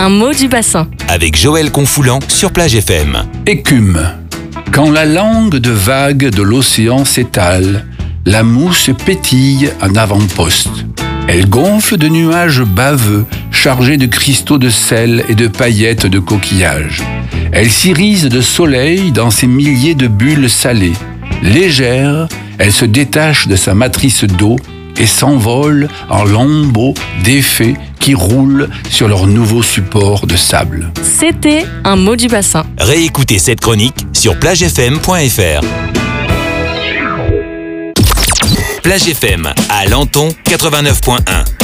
un mot du bassin. Avec Joël Confoulant sur Plage FM. Écume. Quand la langue de vague de l'océan s'étale, la mousse pétille en avant-poste. Elle gonfle de nuages baveux, chargés de cristaux de sel et de paillettes de coquillages. Elle s'irise de soleil dans ses milliers de bulles salées. Légère, elle se détache de sa matrice d'eau et s'envole en lambeaux d'effets qui roulent sur leur nouveau support de sable. C'était un mot du bassin. Réécoutez cette chronique sur plagefm.fr. Plage FM à Lenton 89.1.